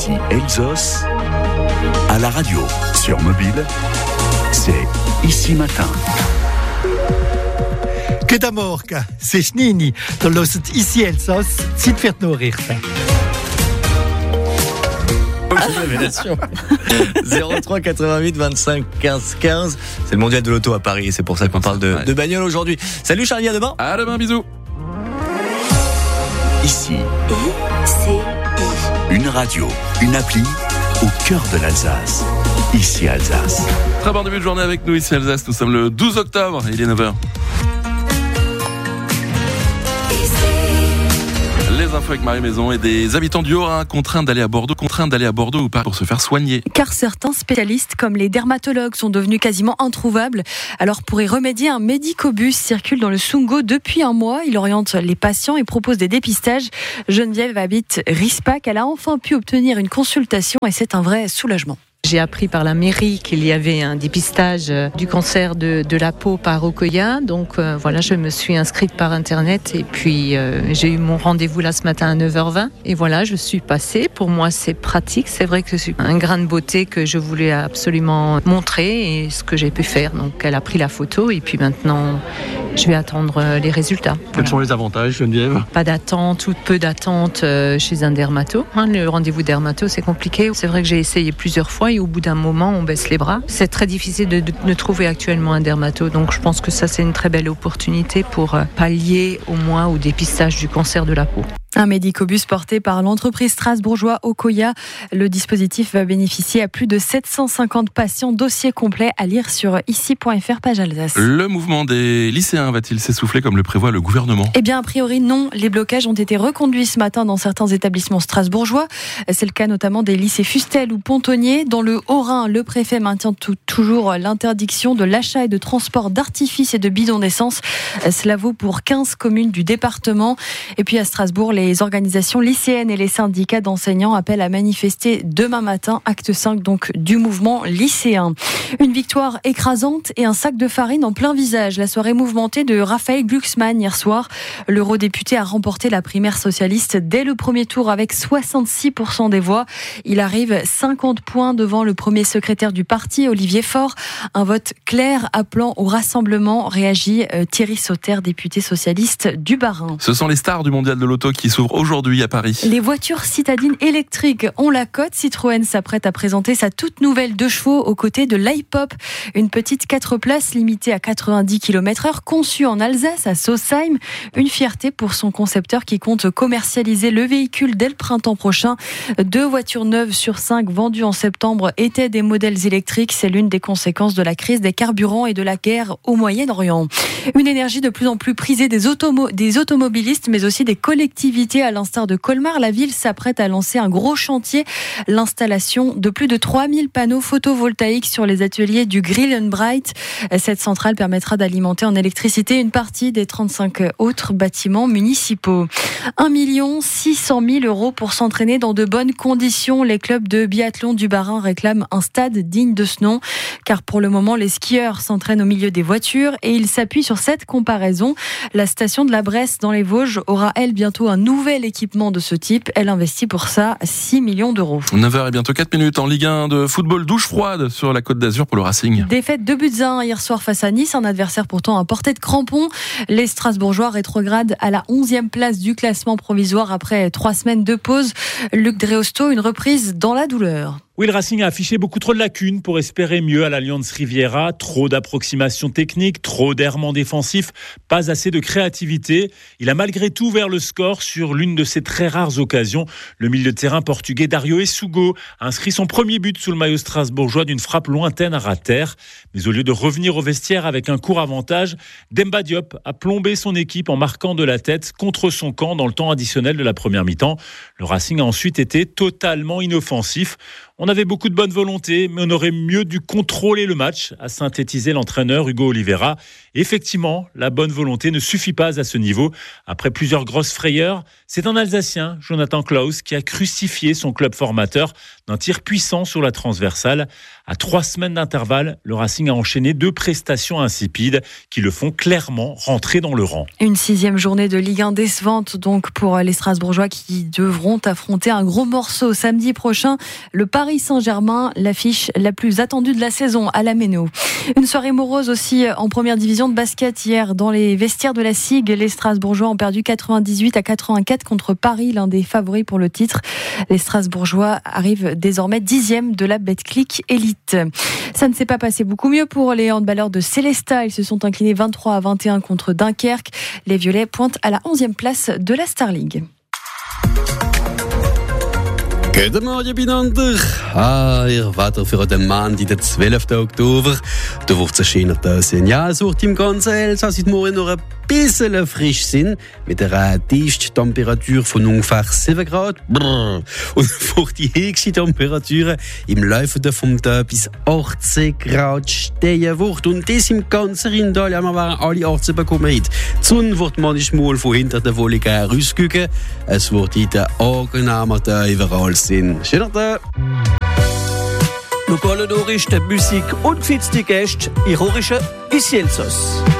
Ici Elsos, à la radio, sur mobile, c'est Ici Matin. Guten Morgen, c'est Schnini. Du hörst Ici Elsos, Zeit für die Nachrichten. 03 88 25 15 15. C'est le mondial de l'auto à Paris, c'est pour ça qu'on parle de bagnole aujourd'hui. Salut Charlie, à demain. À demain, bisous. Ici, une radio, une appli au cœur de l'Alsace. Ici Alsace. Très bon début de journée avec nous ici Alsace. Nous sommes le 12 octobre, il est 9h. Les infos avec Marie Maison et des habitants du Haut-Rhin contraints d'aller à Bordeaux ou pas pour se faire soigner. Car certains spécialistes comme les dermatologues sont devenus quasiment introuvables. Alors pour y remédier, un médicobus circule dans le Sungo depuis un mois. Il oriente les patients et propose des dépistages. Geneviève habite Rispac. Elle a enfin pu obtenir une consultation et c'est un vrai soulagement. J'ai appris par la mairie qu'il y avait un dépistage du cancer de la peau par Okoya. Donc voilà, je me suis inscrite par internet et puis j'ai eu mon rendez-vous là ce matin à 9h20. Et voilà, je suis passée. Pour moi, c'est pratique. C'est vrai que c'est un grain de beauté que je voulais absolument montrer et ce que j'ai pu faire. Donc elle a pris la photo et puis maintenant, je vais attendre les résultats. Quels sont les avantages, Geneviève ? Pas d'attente ou peu d'attente chez un dermato. Le rendez-vous dermato, c'est compliqué. C'est vrai que j'ai essayé plusieurs fois et au bout d'un moment, on baisse les bras. C'est très difficile de trouver actuellement un dermato. Donc je pense que ça, c'est une très belle opportunité pour pallier au moins au dépistage du cancer de la peau. Un médicobus porté par l'entreprise strasbourgeoise Okoya. Le dispositif va bénéficier à plus de 750 patients. Dossier complet à lire sur ici.fr, page Alsace. Le mouvement des lycéens va-t-il s'essouffler comme le prévoit le gouvernement ? Eh bien, a priori, non. Les blocages ont été reconduits ce matin dans certains établissements strasbourgeois. C'est le cas notamment des lycées Fustel ou Pontonnier. Dans le Haut-Rhin, le préfet maintient toujours l'interdiction de l'achat et de transport d'artifices et de bidons d'essence. Cela vaut pour 15 communes du département. Et puis à Strasbourg, les organisations lycéennes et les syndicats d'enseignants appellent à manifester demain matin, acte 5 donc du mouvement lycéen. Une victoire écrasante et un sac de farine en plein visage. La soirée mouvementée de Raphaël Glucksmann hier soir. L'eurodéputé a remporté la primaire socialiste dès le premier tour avec 66% des voix. Il arrive 50 points devant le premier secrétaire du parti, Olivier Faure. Un vote clair appelant au rassemblement, réagit Thierry Sauter, député socialiste du Bas-Rhin. Ce sont les stars du mondial de l'auto qui s'ouvrent aujourd'hui à Paris. Les voitures citadines électriques ont la cote. Citroën s'apprête à présenter sa toute nouvelle 2 chevaux aux côtés de l'iPop. Une petite 4 places limitée à 90 km/h, conçue en Alsace, à Sausheim. Une fierté pour son concepteur qui compte commercialiser le véhicule dès le printemps prochain. 2 voitures neuves sur 5 vendues en septembre étaient des modèles électriques. C'est l'une des conséquences de la crise des carburants et de la guerre au Moyen-Orient. Une énergie de plus en plus prisée des automobilistes, mais aussi des collectivités. À l'instar de Colmar, la ville s'apprête à lancer un gros chantier, l'installation de plus de 3000 panneaux photovoltaïques sur les ateliers du Grill & Bright. Cette centrale permettra d'alimenter en électricité une partie des 35 autres bâtiments municipaux. 1 600 000 € pour s'entraîner dans de bonnes conditions. Les clubs de biathlon du Bas-Rhin réclament un stade digne de ce nom, car pour le moment, les skieurs s'entraînent au milieu des voitures et ils s'appuient sur cette comparaison. La station de la Bresse dans les Vosges aura, elle, bientôt un nouvel équipement de ce type. Elle investit pour ça 6 millions d'euros. 9h et bientôt 4 minutes en Ligue 1 de football, douche froide sur la Côte d'Azur pour le Racing. Défaite 2-1 hier soir face à Nice, un adversaire pourtant à portée de crampon. Les Strasbourgeois rétrogradent à la 11e place du classement provisoire après 3 semaines de pause. Luc Dreosto, une reprise dans la douleur. Oui, le Racing a affiché beaucoup trop de lacunes pour espérer mieux à l'Allianz Riviera. Trop d'approximations techniques, trop d'errements défensifs, pas assez de créativité. Il a malgré tout ouvert le score sur l'une de ses très rares occasions. Le milieu de terrain portugais Dario Essugo a inscrit son premier but sous le maillot strasbourgeois d'une frappe lointaine à ras-terre. Mais au lieu de revenir au vestiaire avec un court avantage, Demba Diop a plombé son équipe en marquant de la tête contre son camp dans le temps additionnel de la première mi-temps. Le Racing a ensuite été totalement inoffensif. On avait beaucoup de bonne volonté, mais on aurait mieux dû contrôler le match, a synthétisé l'entraîneur Hugo Oliveira. Effectivement, la bonne volonté ne suffit pas à ce niveau. Après plusieurs grosses frayeurs, c'est un Alsacien, Jonathan Klaus, qui a crucifié son club formateur d'un tir puissant sur la transversale. À 3 semaines d'intervalle, le Racing a enchaîné 2 prestations insipides qui le font clairement rentrer dans le rang. Une 6e journée de Ligue 1 décevante donc pour les Strasbourgeois qui devront affronter un gros morceau samedi prochain. Le Paris Saint-Germain, l'affiche la plus attendue de la saison à la Méno. Une soirée morose aussi en première division de basket hier dans les vestiaires de la SIG. Les Strasbourgeois ont perdu 98-84 contre Paris, l'un des favoris pour le titre. Les Strasbourgeois arrivent désormais 10e de la Betclic Elite. Ça ne s'est pas passé beaucoup mieux pour les handballeurs de Célestat. Ils se sont inclinés 23-21 contre Dunkerque. Les Violets pointent à la 11e place de la Star League. Guten Morgen miteinander. Ihr Wetter für den Montag, den 12. Oktober. Da wird es schöner da sein. Ja, es wird im ganzen Elsass heute Morgen noch ein bisschen frisch sein, mit einer Tiefsttemperatur von ungefähr 7 Grad. Brrr. Und für die höchste Temperaturen im Laufe vom Tag bis 18 Grad stehen wird. Und das im ganzen Rindal, ja, wir werden alle 18 bekommen heute. Die Sonne wird manchmal von hinter der Wolke rausgucken. Es wird in den angenehmen Tagen überall sein. Schöner Tag! Lokale Nachrichten, Musik und gefitzte Gäste in Horischen bis Elsass.